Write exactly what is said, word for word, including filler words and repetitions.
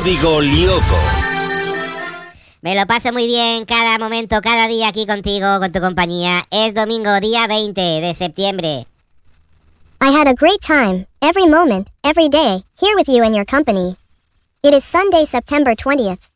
Código Lyoko. Me lo paso muy bien cada momento, cada día aquí contigo, con tu compañía. Es domingo, día veinte de septiembre. I had a great time, every moment, every day, here with you and your company. It is Sunday, September twentieth.